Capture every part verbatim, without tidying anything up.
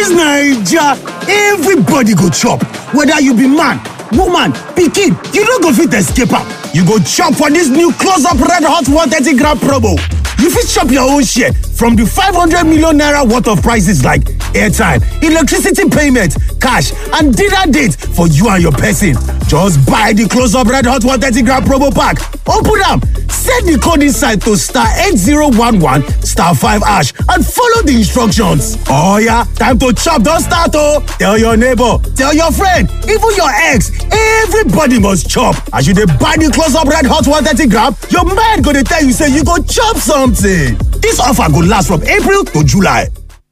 dis Naija, everybody go chop, whether you be man, woman, pikin, you no go fit escape am. You go chop for dis new close up red hot one thirty gram promo. You fit chop your own share from the five hundred million naira worth of prices like airtime, electricity payment, cash, and dinner date for you and your person. Just buy the close up red hot one thirty gram promo pack. Open am, set the code inside to star eight zero one one star five hash and follow the instructions. Oh yeah, time to chop don start oh! Tell your neighbor, tell your friend, even your ex, everybody must chop. As you dey buy the close up red hot one thirty gram, your mind go dey tell you say you go chop something. This offer go last from April to July.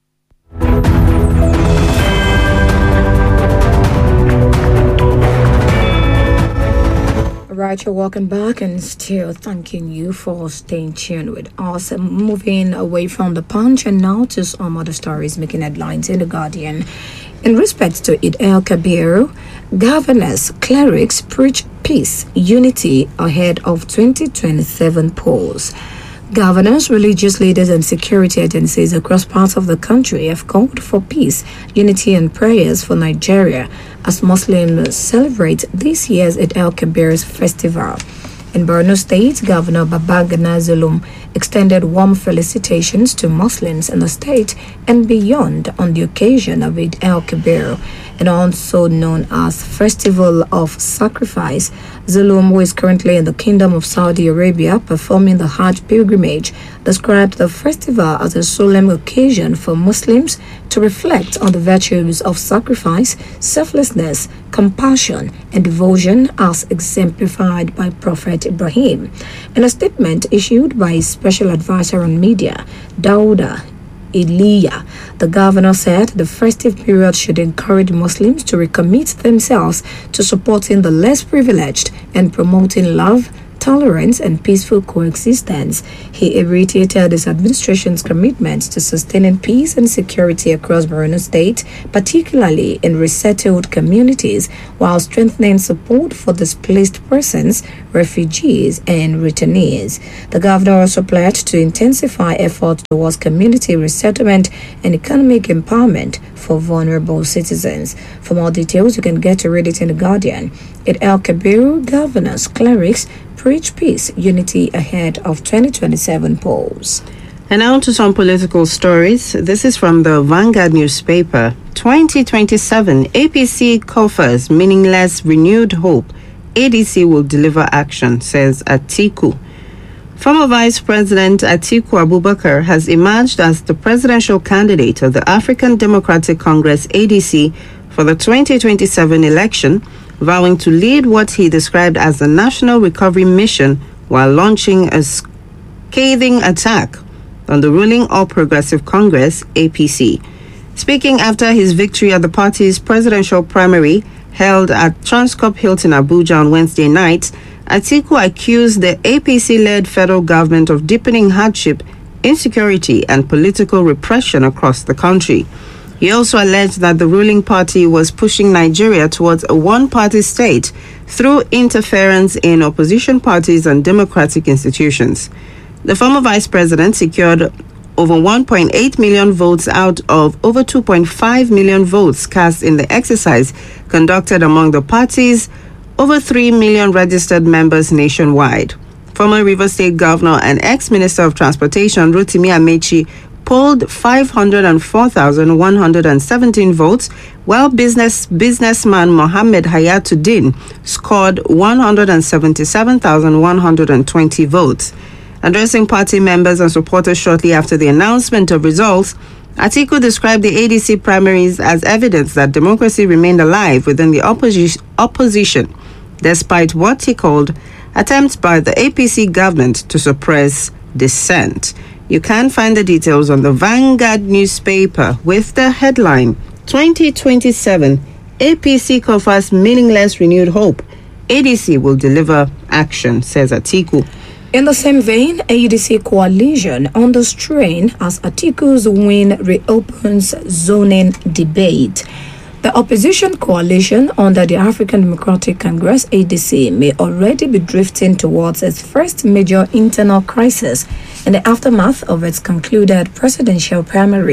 Right, you're welcome back, and still thanking you for staying tuned with us. Moving away from the Punch and now to some other stories making headlines in The Guardian. In respect to Eid el-Kabir, governors, clerics preach peace, unity ahead of twenty twenty-seven polls. Governors, religious leaders, and security agencies across parts of the country have called for peace, unity, and prayers for Nigeria as Muslims celebrate this year's Eid el-Kabir's festival. In Borno State, Governor Babagana Zulum extended warm felicitations to Muslims in the state and beyond on the occasion of Eid el-Kabir, and also known as Festival of Sacrifice. Zulum, who is currently in the Kingdom of Saudi Arabia performing the Hajj pilgrimage, described the festival as a solemn occasion for Muslims to reflect on the virtues of sacrifice, selflessness, compassion, and devotion as exemplified by Prophet Ibrahim. In a statement issued by his special advisor on media, Dauda Iliya, the governor said the festive period should encourage Muslims to recommit themselves to supporting the less privileged and promoting love, tolerance, and peaceful coexistence. He reiterated his administration's commitment to sustaining peace and security across Borno State, particularly in resettled communities, while strengthening support for displaced persons, refugees, and returnees. The governor also pledged to intensify efforts towards community resettlement and economic empowerment for vulnerable citizens. For more details, you can get to read it in The Guardian. Eid el-Kabir, governors, clerics preach peace, unity ahead of twenty twenty-seven polls. And now to some political stories. This is from the Vanguard newspaper. twenty twenty-seven, A P C coffers meaningless renewed hope. A D C will deliver action, says Atiku. Former Vice President Atiku Abubakar has emerged as the presidential candidate of the African Democratic Congress A D C for the twenty twenty-seven election, vowing to lead what he described as the National Recovery Mission while launching a scathing attack on the ruling All Progressive Congress, A P C. Speaking after his victory at the party's presidential primary held at Transcorp Hilton Abuja on Wednesday night, Atiku accused the A P C-led federal government of deepening hardship, insecurity, and political repression across the country. He also alleged that the ruling party was pushing Nigeria towards a one-party state through interference in opposition parties and democratic institutions. The former vice president secured over one point eight million votes out of over two point five million votes cast in the exercise conducted among the party's over three million registered members nationwide. Former Rivers State Governor and ex-Minister of Transportation Rotimi Amechi polled five hundred four thousand one hundred seventeen votes, while business businessman Mohammed Hayatuddin scored one hundred seventy-seven thousand one hundred twenty votes. Addressing party members and supporters shortly after the announcement of results, Atiku described the A D C primaries as evidence that democracy remained alive within the opposi- opposition, despite what he called attempts by the A P C government to suppress dissent. You can find the details on the Vanguard newspaper with the headline, twenty twenty-seven, A P C coffers meaningless renewed hope. A D C will deliver action, says Atiku. In the same vein, A D C coalition under strain as Atiku's win reopens zoning debate. The opposition coalition under the African Democratic Congress, A D C, may already be drifting towards its first major internal crisis in the aftermath of its concluded presidential primary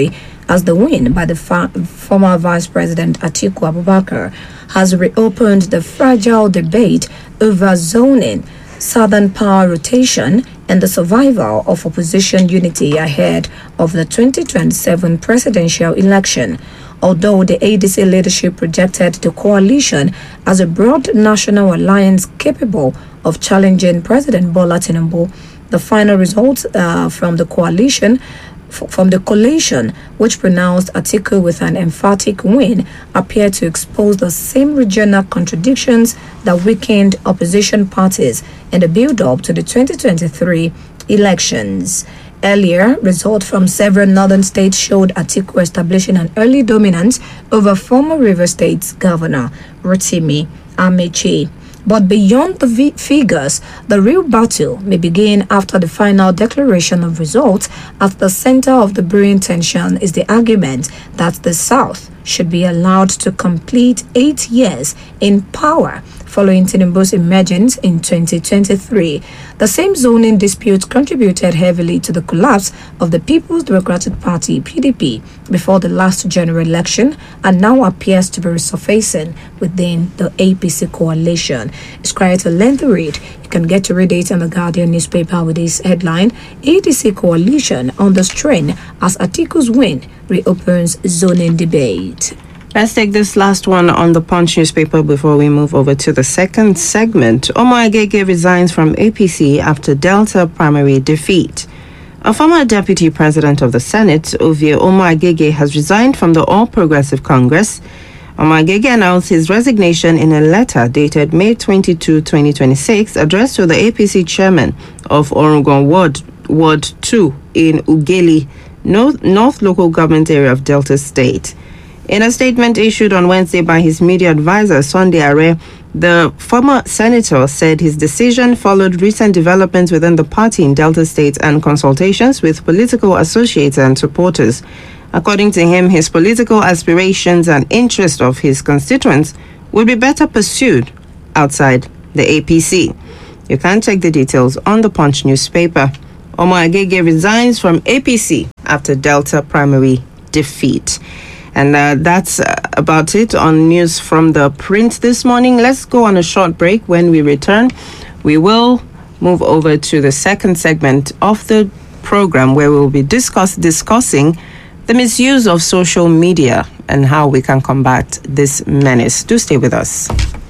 as the win by the fa- former Vice President Atiku Abubakar has reopened the fragile debate over zoning, southern power rotation, and the survival of opposition unity ahead of the twenty twenty-seven presidential election. Although the A D C leadership projected the coalition as a broad national alliance capable of challenging President Bola Tinubu, the final results uh, from the coalition from the collation, which pronounced Atiku with an emphatic win, appear to expose the same regional contradictions that weakened opposition parties in the build-up to the twenty twenty-three elections. Earlier, results from several northern states showed Atiku establishing an early dominance over former River State's governor, Rotimi Amechi. But beyond the v- figures, the real battle may begin after the final declaration of results. At the center of the brewing tension is the argument that the South should be allowed to complete eight years in power following Tinubu's emergence in twenty twenty-three. The same zoning dispute contributed heavily to the collapse of the People's Democratic Party, P D P, before the last general election and now appears to be resurfacing within the A P C coalition. It's quite a lengthy read. You can get to read it in the Guardian newspaper with this headline: A D C coalition on the strain as Atiku's win reopens zoning debate. Let's take this last one on the Punch newspaper before we move over to the second segment. Omar Agege resigns from A P C after Delta primary defeat. A former deputy president of the Senate, Ovie Omar Agege, has resigned from the All Progressive Congress. Omar Agege announced his resignation in a letter dated May twenty-second, twenty twenty-six, addressed to the A P C chairman of Orongon Ward, Ward two in Ugeli, North, North Local Government Area of Delta State. In a statement issued on Wednesday by his media advisor, Sunday Are, the former senator said his decision followed recent developments within the party in Delta State and consultations with political associates and supporters. According to him, his political aspirations and interests of his constituents would be better pursued outside the A P C. You can check the details on the Punch newspaper. Omar Agege resigns from A P C after Delta primary defeat. And uh, that's uh, about it on news from the print this morning. Let's go on a short break. When we return, we will move over to the second segment of the program, where we'll be discuss discussing the misuse of social media and how we can combat this menace. Do stay with us.